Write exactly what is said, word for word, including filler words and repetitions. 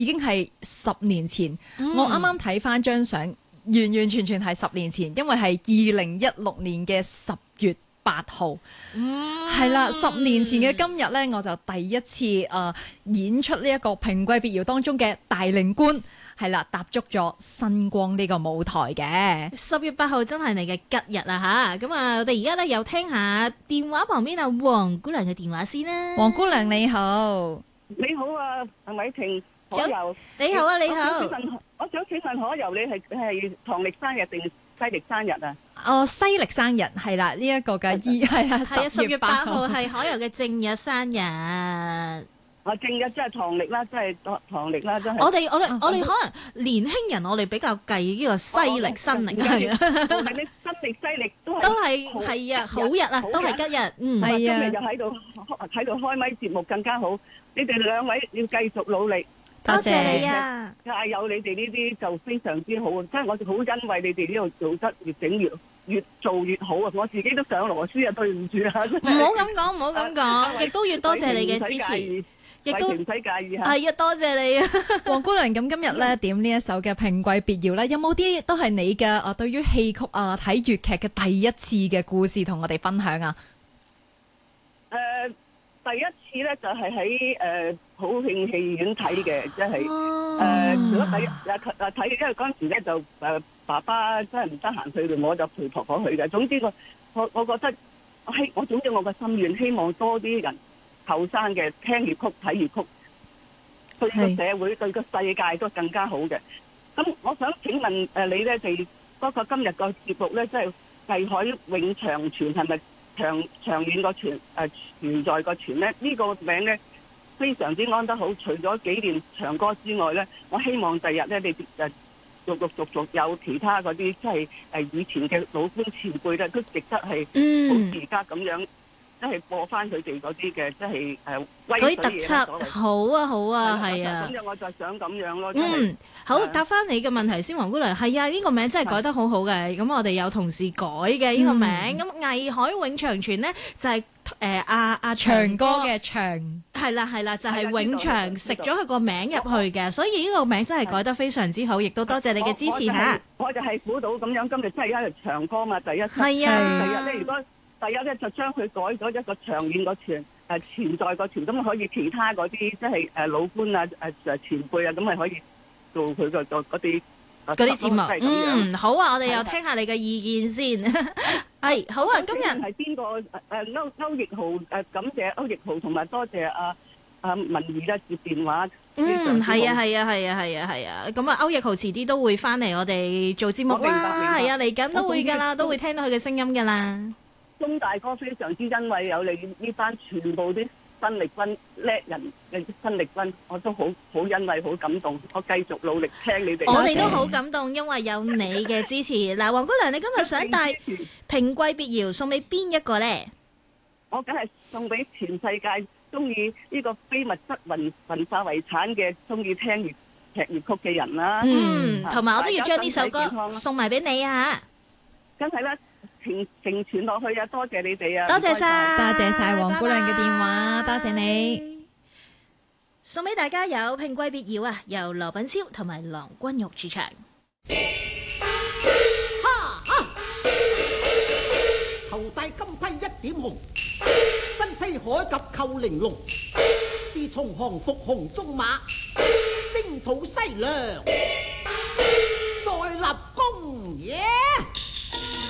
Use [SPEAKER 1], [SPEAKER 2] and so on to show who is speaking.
[SPEAKER 1] 已經係十年前。
[SPEAKER 2] 嗯、
[SPEAKER 1] 我啱啱睇翻張相，完完全全係十年前，因為係二零一六年嘅十月八號。係啦、嗯，十年前嘅今日呢，我就第一次誒、呃、演出呢一個平貴別窯當中嘅大靈官。係啦，踏足咗新光呢個舞台嘅。
[SPEAKER 2] 十月八號真係你嘅吉日啊吓！咁啊，我哋而家咧又聽下電話旁邊啊黃姑娘嘅電話先啦。
[SPEAKER 1] 黃姑娘你好，
[SPEAKER 3] 你好啊，阿偉霆可柔。
[SPEAKER 2] 你好啊，你好。
[SPEAKER 3] 我想請問可柔，你係係唐曆生日定西曆生日啊？
[SPEAKER 1] 哦，西曆生日係啦，呢一、這個嘅二係啊，十月八號
[SPEAKER 2] 係可柔嘅正日生日。
[SPEAKER 3] 啊，正日即係唐曆啦，即係唐曆啦，真係。
[SPEAKER 2] 我哋我哋我哋可能年輕人，我哋比較計呢個西曆新曆係啊。
[SPEAKER 3] 係你新曆西曆都係
[SPEAKER 2] 都係係啊，好日啊，都係吉日。嗯，
[SPEAKER 3] 係啊。今日又喺度喺度開咪節目更加好。你哋兩位要繼續努力。
[SPEAKER 2] 多謝你啊！
[SPEAKER 3] 加油！你哋呢啲就非常之好，真係我哋好欣慰你哋呢度做得越整越越做越好啊！我自己都上螺絲啊，對唔住啊！
[SPEAKER 2] 唔好咁講，唔好咁講，亦都要多謝你嘅支持。亦都唔
[SPEAKER 3] 使介意嚇，
[SPEAKER 2] 係啊，多謝你啊，
[SPEAKER 1] 黃姑娘。咁今日咧點呢一首嘅平貴別窯咧，有冇啲都係你嘅啊？對於戲曲啊，睇粵劇嘅第一次嘅故事，同我哋分享啊？
[SPEAKER 3] 誒、呃，第一次咧就係喺誒普慶戲院睇嘅，即係誒如果第啊啊睇，因為嗰陣時咧就誒、呃、爸爸真係唔得閒去，我就陪婆婆去嘅。總之我我我覺得，希我總之我個心願，希望多啲人。後生嘅聽粵曲睇粵曲，對個社會對個世界都更加好嘅。咁我想請問誒你咧，哋嗰個今日個節目咧，即係藝海永長存係咪長長遠個存誒存在個存咧？呢個名咧非常之安得好。除咗紀念長歌之外咧，我希望第日咧你誒陸陸續續有其他嗰啲即係誒以前嘅老官前輩咧，都值得係好而家咁樣。即係播翻佢哋嗰啲嘅，即係誒威水嘢。嗰啲特輯
[SPEAKER 2] 好啊好啊，係啊。
[SPEAKER 3] 咁樣我就想咁樣咯。
[SPEAKER 2] 嗯，好，答翻你嘅問題先，黃姑娘。係啊，呢個名真係改得好好嘅。咁我哋有同事改嘅呢個名。咁藝海永長存咧，就係誒阿阿
[SPEAKER 1] 長歌嘅長。
[SPEAKER 2] 係啦係啦，就係永長食咗佢個名入去嘅，所以呢個名真係改得非常之好，亦都多謝你嘅支持嚇。
[SPEAKER 3] 我就係估到咁樣，今日真係一日長歌嘛，第一。
[SPEAKER 2] 係啊。
[SPEAKER 3] 第日咧，如果第一咧就將佢改咗一個長遠個存誒存在個存，咁可以其他嗰啲即係誒老官啊誒誒前輩啊，咁咪可以做佢個個嗰啲
[SPEAKER 2] 嗰啲節目。嗯，好啊，我哋又聽下你嘅意見先。係好啊，今日
[SPEAKER 3] 係邊個誒歐歐奕豪誒？感謝歐奕豪同埋多謝阿阿文儀咧接電話。
[SPEAKER 2] 嗯，係啊，係啊，係啊，係啊，係啊。咁啊，歐奕豪遲啲都會翻嚟我哋做節目啦。係啊，嚟緊都會噶啦，都會聽到佢嘅聲音噶啦。
[SPEAKER 3] 鍾大哥非常之欣慰有你呢班全部啲新力軍叻人嘅新力軍，我都好好欣慰好感動，我繼續努力聽你哋。
[SPEAKER 2] 我哋都好感動，因為有你嘅支持。嗱，黃姑娘，你今日想帶平貴別窯送俾邊一個咧？
[SPEAKER 3] 我梗係送俾全世界中意呢個非物質文文化遺產嘅中意聽粵劇粵曲嘅人啦。
[SPEAKER 2] 嗯，同埋我都要將呢首歌送埋俾你啊！
[SPEAKER 3] 梗係啦。承承傳落去啊！多謝你哋啊！
[SPEAKER 2] 多謝晒，
[SPEAKER 1] 多謝晒黃姑娘嘅電話，多謝你。
[SPEAKER 2] 送俾大家有平貴別窯啊，由羅品超同埋郎君玉主唱。
[SPEAKER 4] 哈哈！頭戴金盔一點紅，身披鎧甲扣玲瓏，是從降伏紅鬃馬，征討西涼。